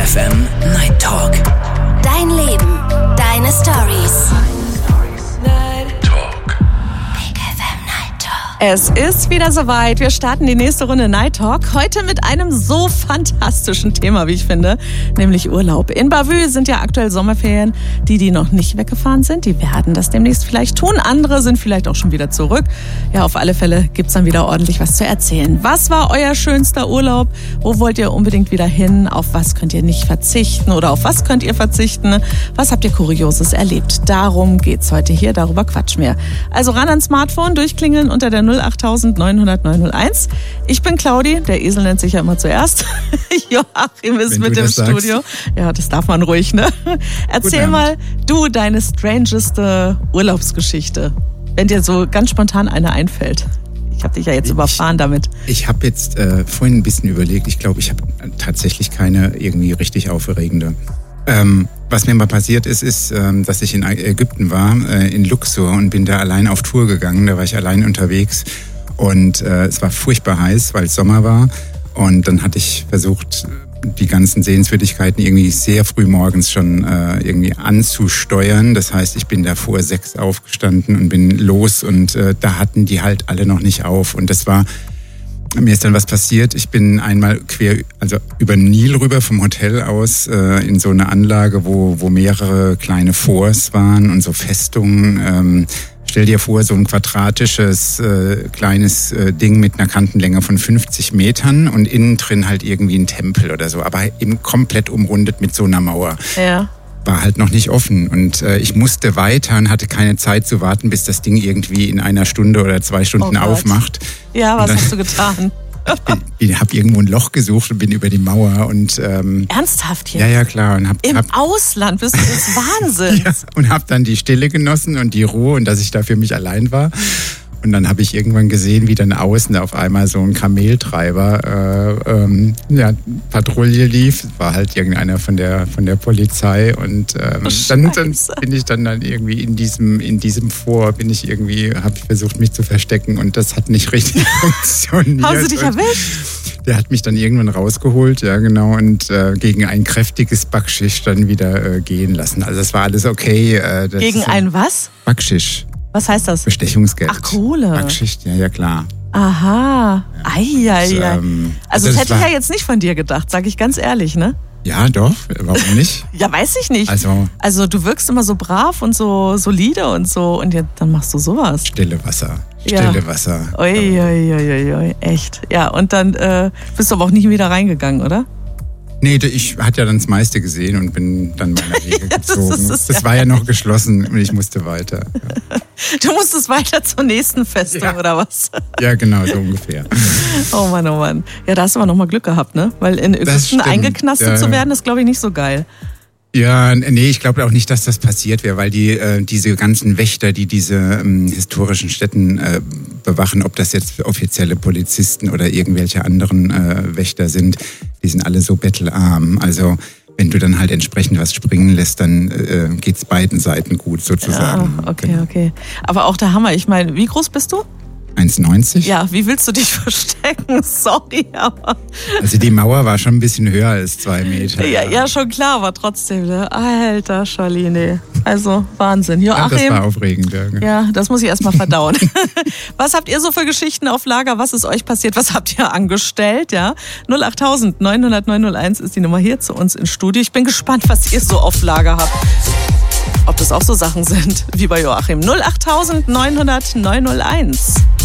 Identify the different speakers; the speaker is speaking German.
Speaker 1: FM Night Talk.
Speaker 2: Dein Leben, deine Stories.
Speaker 3: Es ist wieder soweit. Wir starten die nächste Runde Night Talk. Heute mit einem so fantastischen Thema, wie ich finde, nämlich Urlaub. In Bavü sind ja aktuell Sommerferien. Die noch nicht weggefahren sind, die werden das demnächst vielleicht tun. Andere sind vielleicht auch schon wieder zurück. Ja, auf alle Fälle gibt's dann wieder ordentlich was zu erzählen. Was war euer schönster Urlaub? Wo wollt ihr unbedingt wieder hin? Auf was könnt ihr nicht verzichten oder auf was könnt ihr verzichten? Was habt ihr Kurioses erlebt? Darum geht's heute hier, darüber quatschen wir. Also ran ans Smartphone, durchklingeln unter der 08000 900 901. Ich bin Claudi, der Esel nennt sich ja immer zuerst. Joachim ist mit im Studio. Ja, das darf man ruhig, ne? Erzähl mal du deine strangeste Urlaubsgeschichte, wenn dir so ganz spontan eine einfällt. Ich habe dich ja jetzt überfahren damit.
Speaker 4: Ich habe jetzt vorhin ein bisschen überlegt. Ich glaube, ich habe tatsächlich keine irgendwie richtig aufregende. Was mir mal passiert ist, dass ich in Ägypten war, in Luxor, und bin da allein auf Tour gegangen. Da war ich allein unterwegs und es war furchtbar heiß, weil es Sommer war. Und dann hatte ich versucht, die ganzen Sehenswürdigkeiten irgendwie sehr früh morgens schon irgendwie anzusteuern. Das heißt, ich bin da vor 6 aufgestanden und bin los und da hatten die halt alle noch nicht auf. Und mir ist dann was passiert. Ich bin einmal über den Nil rüber vom Hotel aus in so eine Anlage, wo mehrere kleine Forts waren und so Festungen. Stell dir vor, so ein quadratisches kleines Ding mit einer Kantenlänge von 50 Metern und innen drin halt irgendwie ein Tempel oder so, aber eben komplett umrundet mit so einer Mauer.
Speaker 3: Ja.
Speaker 4: War halt noch nicht offen und ich musste weiter und hatte keine Zeit zu warten, bis das Ding irgendwie in 1 Stunde oder 2 Stunden aufmacht.
Speaker 3: Ja, was hast du getan?
Speaker 4: Ich habe irgendwo ein Loch gesucht und bin über die Mauer und
Speaker 3: ernsthaft hier?
Speaker 4: Ja, klar. Und
Speaker 3: Im Ausland bist du des Wahnsinns.
Speaker 4: Ja, und habe dann die Stille genossen und die Ruhe und dass ich da für mich allein war. Und dann habe ich irgendwann gesehen, wie dann außen auf einmal so ein Kameltreiber Patrouille lief. War halt irgendeiner von der Polizei. Und dann bin ich dann irgendwie in diesem Fort, habe ich versucht, mich zu verstecken. Und das hat nicht richtig funktioniert.
Speaker 3: Haben sie dich erwischt?
Speaker 4: Der hat mich dann irgendwann rausgeholt, ja genau, und gegen ein kräftiges Backschisch dann wieder gehen lassen. Also das war alles okay.
Speaker 3: Gegen ein was?
Speaker 4: Backschisch.
Speaker 3: Was heißt das?
Speaker 4: Bestechungsgeld.
Speaker 3: Ach, Kohle.
Speaker 4: Backschicht, ja klar.
Speaker 3: Aha. Eieiei. Also das hätte ich ja jetzt nicht von dir gedacht, sage ich ganz ehrlich, ne?
Speaker 4: Ja, doch. Warum nicht?
Speaker 3: Ja, weiß ich nicht. Also du wirkst immer so brav und so solide und so und dann machst du sowas.
Speaker 4: Stille Wasser.
Speaker 3: Ui, echt. Ja, und dann bist du aber auch nicht wieder reingegangen, oder?
Speaker 4: Nee, ich hatte ja dann das meiste gesehen und bin dann meiner Wege gezogen. Das war ja noch geschlossen und ich musste weiter. Ja.
Speaker 3: Du musstest weiter zur nächsten Festung, oder was?
Speaker 4: Ja, genau, so ungefähr.
Speaker 3: Oh Mann. Ja, da hast du aber nochmal Glück gehabt, ne? Weil in Ägypten eingeknastet zu werden, ist, glaube ich, nicht so geil.
Speaker 4: Ja, nee, ich glaube auch nicht, dass das passiert wäre, weil diese ganzen Wächter, die diese historischen Stätten bewachen, ob das jetzt offizielle Polizisten oder irgendwelche anderen Wächter sind, die sind alle so bettelarm. Also wenn du dann halt entsprechend was springen lässt, dann geht's beiden Seiten gut sozusagen.
Speaker 3: Ja, okay. Aber auch der Hammer. Ich meine, wie groß bist du?
Speaker 4: 1,90?
Speaker 3: Ja, wie willst du dich verstecken? Sorry, aber...
Speaker 4: Also die Mauer war schon ein bisschen höher als 2 Meter.
Speaker 3: Ja, schon klar, aber trotzdem, ne? Alter Schalini. Also, Wahnsinn. Joachim,
Speaker 4: das war aufregend.
Speaker 3: Ja, das muss ich erstmal verdauen. Was habt ihr so für Geschichten auf Lager? Was ist euch passiert? Was habt ihr angestellt? Ja? 08000 900 901 ist die Nummer hier zu uns ins Studio. Ich bin gespannt, was ihr so auf Lager habt. Ob das auch so Sachen sind wie bei Joachim. 08000 900 901.